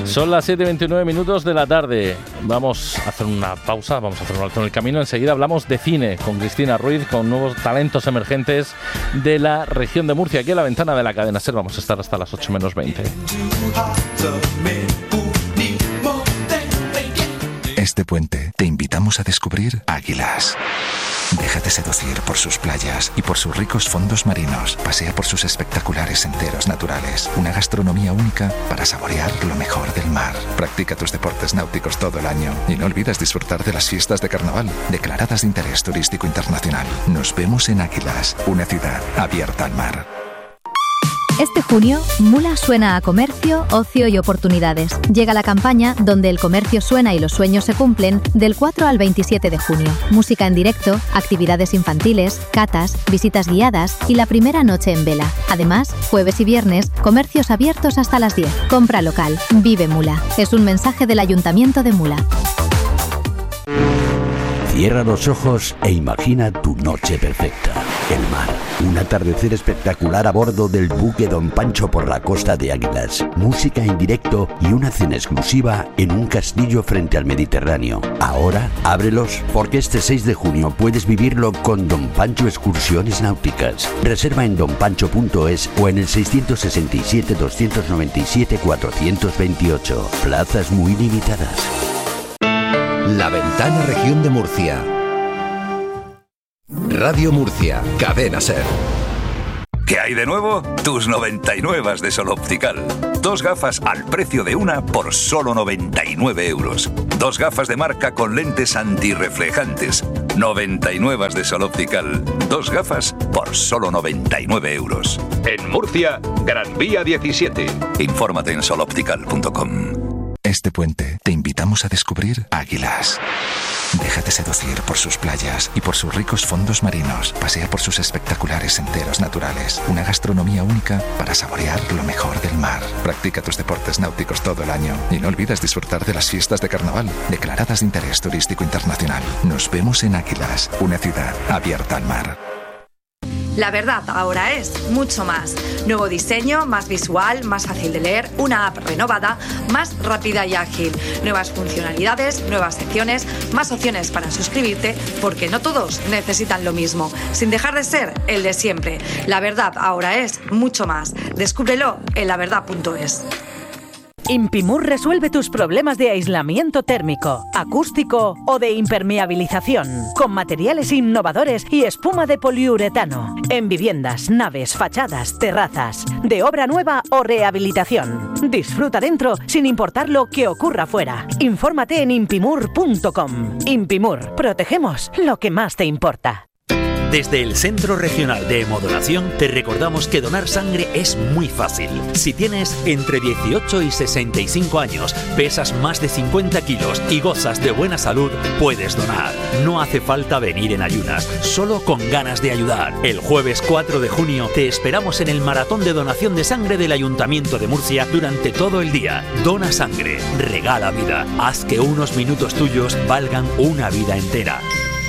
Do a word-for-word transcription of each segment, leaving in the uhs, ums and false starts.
Son las siete y veintinueve minutos de la tarde. Vamos a hacer una pausa, vamos a hacer un alto en el camino. Enseguida hablamos de cine con Cristina Ruiz, con nuevos talentos emergentes de la región de Murcia. Aquí en la ventana de la cadena SER vamos a estar hasta las ocho menos veinte. Este puente te invitamos a descubrir Águilas. Déjate seducir por sus playas y por sus ricos fondos marinos. Pasea por sus espectaculares senderos naturales. Una gastronomía única para saborear lo mejor del mar. Practica tus deportes náuticos todo el año. Y no olvides disfrutar de las fiestas de carnaval, declaradas de interés turístico internacional. Nos vemos en Águilas, una ciudad abierta al mar. Este junio, Mula suena a comercio, ocio y oportunidades. Llega la campaña donde el comercio suena y los sueños se cumplen del cuatro al veintisiete de junio. Música en directo, actividades infantiles, catas, visitas guiadas y la primera noche en vela. Además, jueves y viernes, comercios abiertos hasta las diez. Compra local. Vive Mula. Es un mensaje del Ayuntamiento de Mula. Cierra los ojos e imagina tu noche perfecta. El mar, un atardecer espectacular a bordo del buque Don Pancho por la costa de Águilas, música en directo y una cena exclusiva en un castillo frente al Mediterráneo. Ahora, ábrelos porque este seis de junio puedes vivirlo con Don Pancho Excursiones Náuticas. Reserva en don pancho punto es o en el seiscientos sesenta y siete, doscientos noventa y siete, cuatrocientos veintiocho. Plazas muy limitadas. La Ventana Región de Murcia. Radio Murcia, Cadena SER. ¿Qué hay de nuevo? Tus noventa y nueve de Sol Optical. Dos gafas al precio de una por solo noventa y nueve euros. Dos gafas de marca con lentes antirreflejantes. noventa y nueve de Sol Optical. Dos gafas por solo noventa y nueve euros. En Murcia, Gran Vía diecisiete. Infórmate en sol optical punto com. Este puente te invitamos a descubrir Águilas. Déjate seducir por sus playas y por sus ricos fondos marinos. Pasea por sus espectaculares senderos naturales. Una gastronomía única para saborear lo mejor del mar. Practica tus deportes náuticos todo el año. Y no olvides disfrutar de las fiestas de carnaval, declaradas de interés turístico internacional. Nos vemos en Águilas, una ciudad abierta al mar. La verdad ahora es mucho más. Nuevo diseño, más visual, más fácil de leer, una app renovada, más rápida y ágil. Nuevas funcionalidades, nuevas secciones, más opciones para suscribirte, porque no todos necesitan lo mismo, sin dejar de ser el de siempre. La verdad ahora es mucho más. Descúbrelo en la verdad punto es. Impimur resuelve tus problemas de aislamiento térmico, acústico o de impermeabilización con materiales innovadores y espuma de poliuretano en viviendas, naves, fachadas, terrazas, de obra nueva o rehabilitación. Disfruta dentro sin importar lo que ocurra fuera. Infórmate en impimur punto com. Impimur, protegemos lo que más te importa. Desde el Centro Regional de Hemodonación te recordamos que donar sangre es muy fácil. Si tienes entre dieciocho y sesenta y cinco años, pesas más de cincuenta kilos y gozas de buena salud, puedes donar. No hace falta venir en ayunas, solo con ganas de ayudar. El jueves cuatro de junio te esperamos en el maratón de donación de sangre del Ayuntamiento de Murcia durante todo el día. Dona sangre, regala vida, haz que unos minutos tuyos valgan una vida entera.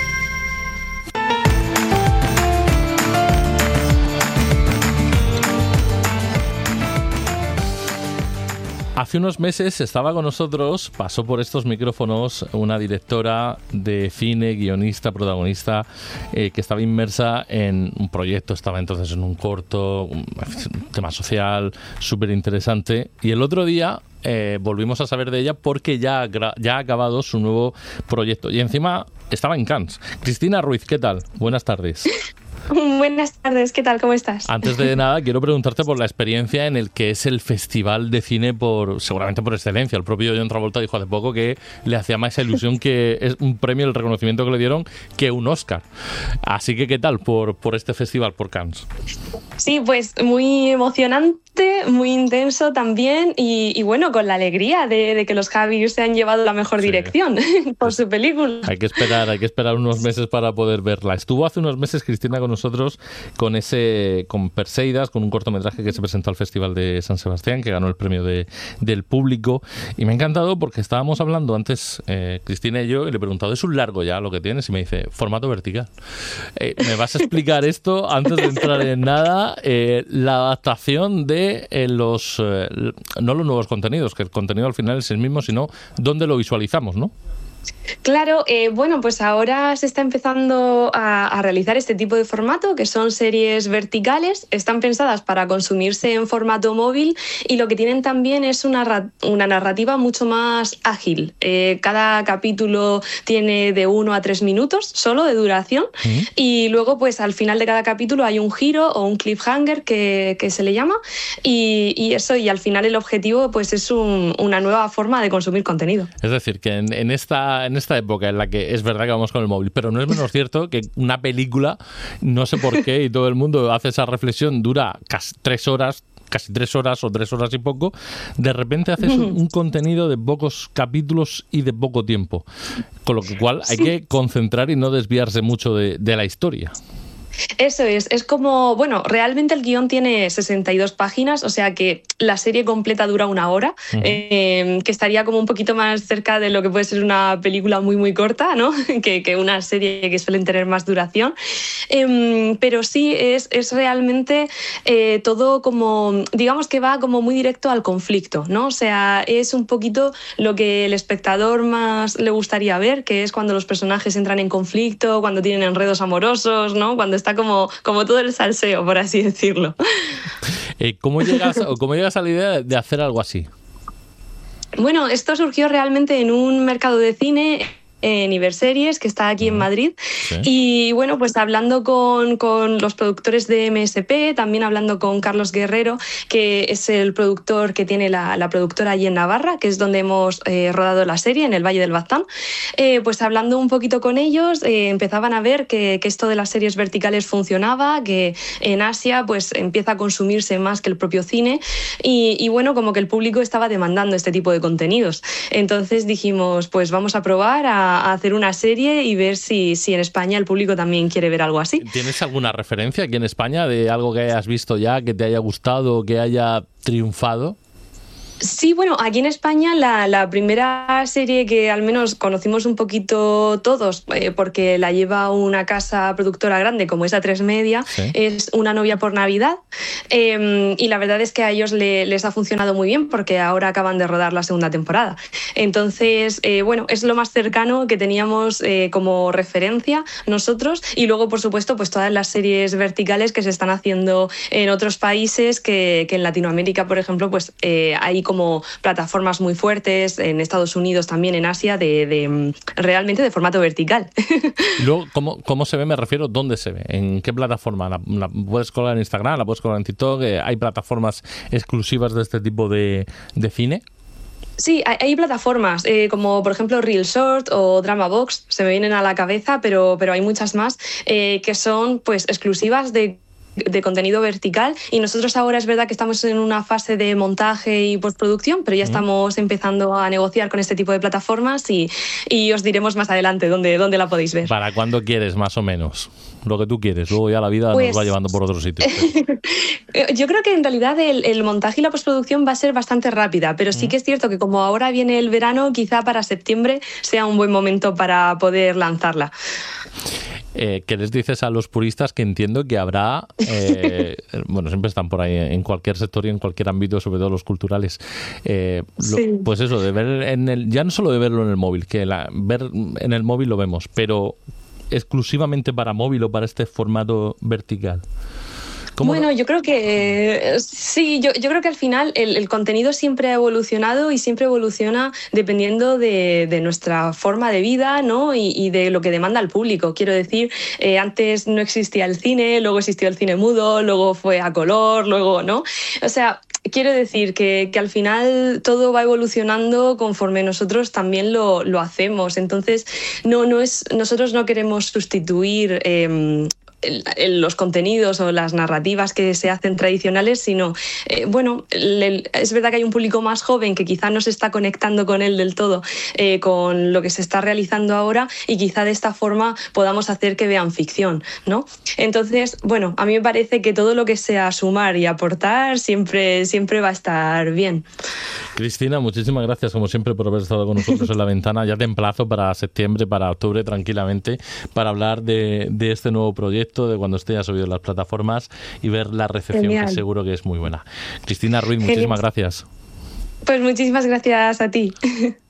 Hace unos meses estaba con nosotros, pasó por estos micrófonos, una directora de cine, guionista, protagonista, eh, que estaba inmersa en un proyecto, estaba entonces en un corto, un tema social súper interesante. Y el otro día eh, volvimos a saber de ella porque ya, gra- ya ha acabado su nuevo proyecto. Y encima estaba en Cannes. Cristina Ruiz, ¿qué tal? Buenas tardes. Buenas tardes, ¿qué tal? ¿Cómo estás? Antes de nada, quiero preguntarte por la experiencia en el que es el festival de cine por seguramente por excelencia. El propio John Travolta dijo hace poco que le hacía más ilusión que es un premio, el reconocimiento que le dieron, que un Oscar. Así que, ¿qué tal por, por este festival, por Cannes? Sí, pues muy emocionante, muy intenso también y, y bueno, con la alegría de, de que los Javis se han llevado la mejor sí. dirección por su película. Hay que esperar, hay que esperar unos meses para poder verla. Estuvo hace unos meses Cristina con nosotros con ese con Perseidas, con un cortometraje que se presentó al Festival de San Sebastián, que ganó el premio de, del público, y me ha encantado porque estábamos hablando antes, eh, Cristina y yo, y le he preguntado, ¿es un largo ya lo que tienes? Y me dice, formato vertical. Eh, ¿Me vas a explicar esto antes de entrar en nada? Eh, la adaptación de ve eh, los eh, no los nuevos contenidos, que el contenido al final es el mismo, sino dónde lo visualizamos, ¿no? Claro, eh, bueno, pues ahora se está empezando a, a realizar este tipo de formato, que son series verticales, están pensadas para consumirse en formato móvil y lo que tienen también es una, una narrativa mucho más ágil. Eh, cada capítulo tiene de uno a tres minutos solo de duración uh-huh. y luego pues al final de cada capítulo hay un giro o un cliffhanger que, que se le llama y, y eso, y al final el objetivo pues es un, una nueva forma de consumir contenido. Es decir, que en, en esta en esta época en la que es verdad que vamos con el móvil, pero no es menos cierto que una película, no sé por qué, y todo el mundo hace esa reflexión, dura casi tres horas, casi tres horas o tres horas y poco, de repente haces un, un contenido de pocos capítulos y de poco tiempo, con lo cual hay sí. que concentrar y no desviarse mucho de, de la historia. Eso es, es como, bueno, realmente el guión tiene sesenta y dos páginas, o sea que la serie completa dura una hora, uh-huh. eh, que estaría como un poquito más cerca de lo que puede ser una película muy muy corta, ¿no? que, que una serie que suelen tener más duración. Eh, pero sí, es, es realmente eh, todo como, digamos que va como muy directo al conflicto, ¿no? O sea, es un poquito lo que el espectador más le gustaría ver, que es cuando los personajes entran en conflicto, cuando tienen enredos amorosos, ¿no? Cuando está como, como todo el salseo, por así decirlo. Eh, ¿cómo llegas, ¿Cómo llegas a la idea de hacer algo así? Bueno, esto surgió realmente en un mercado de cine en Iberseries, que está aquí en Madrid. Sí. Y bueno, pues hablando con, con los productores de M S P, también hablando con Carlos Guerrero, que es el productor que tiene la, la productora allí en Navarra, que es donde hemos eh, rodado la serie, en el Valle del Baztán, eh, pues hablando un poquito con ellos, eh, empezaban a ver que, que esto de las series verticales funcionaba, que en Asia pues empieza a consumirse más que el propio cine y, y bueno, como que el público estaba demandando este tipo de contenidos. Entonces dijimos, pues vamos a probar a a hacer una serie y ver si, si en España el público también quiere ver algo así. ¿Tienes alguna referencia aquí en España de algo que hayas visto ya, que te haya gustado, que haya triunfado? Sí, bueno, aquí en España la, la primera serie que al menos conocimos un poquito todos, eh, porque la lleva una casa productora grande como es A tres Media, sí. es Una novia por Navidad, eh, y la verdad es que a ellos le, les ha funcionado muy bien porque ahora acaban de rodar la segunda temporada. Entonces, eh, bueno, es lo más cercano que teníamos eh, como referencia nosotros y luego, por supuesto, pues todas las series verticales que se están haciendo en otros países que, que en Latinoamérica, por ejemplo, pues eh, hay como plataformas muy fuertes, en Estados Unidos también, en Asia, de, de realmente de formato vertical. Y luego, ¿cómo, ¿cómo se ve? Me refiero, ¿dónde se ve? ¿En qué plataforma? ¿La, la puedes colgar en Instagram? ¿La puedes colgar en TikTok? ¿Hay plataformas exclusivas de este tipo de, de cine? Sí, hay, hay plataformas eh, como por ejemplo Reel Short o Dramabox, se me vienen a la cabeza, pero, pero hay muchas más eh, que son pues exclusivas de de contenido vertical y nosotros ahora es verdad que estamos en una fase de montaje y postproducción, pero ya estamos empezando a negociar con este tipo de plataformas y, y os diremos más adelante dónde, dónde la podéis ver. ¿Para cuándo quieres más o menos? Lo que tú quieres, luego ya la vida pues, nos va llevando por otros sitios. Yo creo que en realidad el, el montaje y la postproducción va a ser bastante rápida, pero sí que es cierto que como ahora viene el verano, quizá para septiembre sea un buen momento para poder lanzarla. Eh, ¿Qué les dices a los puristas? Que entiendo que habrá, eh, bueno, siempre están por ahí en cualquier sector y en cualquier ámbito, sobre todo los culturales. Eh, lo, sí. Pues eso, de ver en el, ya no solo de verlo en el móvil, que la, ver en el móvil lo vemos, pero exclusivamente para móvil o para este formato vertical. Bueno, yo creo que eh, sí, yo, yo creo que al final el, el contenido siempre ha evolucionado y siempre evoluciona dependiendo de, de nuestra forma de vida, ¿no? Y, y de lo que demanda el público. Quiero decir, eh, antes no existía el cine, luego existió el cine mudo, luego fue a color, luego, ¿no? O sea, quiero decir que, que al final todo va evolucionando conforme nosotros también lo, lo hacemos. Entonces, no, no es, nosotros no queremos sustituir Eh, los contenidos o las narrativas que se hacen tradicionales, sino, eh, bueno, le, es verdad que hay un público más joven que quizá no se está conectando con él del todo, eh, con lo que se está realizando ahora y quizá de esta forma podamos hacer que vean ficción, ¿no? Entonces, bueno, a mí me parece que todo lo que sea sumar y aportar siempre, siempre va a estar bien. Cristina, muchísimas gracias como siempre por haber estado con nosotros en La Ventana. Ya te emplazo para septiembre, para octubre tranquilamente, para hablar de, de este nuevo proyecto directo de cuando esté ya subido en las plataformas y ver la recepción, Genial. que seguro que es muy buena. Cristina Ruiz, Genial. muchísimas gracias. Pues muchísimas gracias a ti.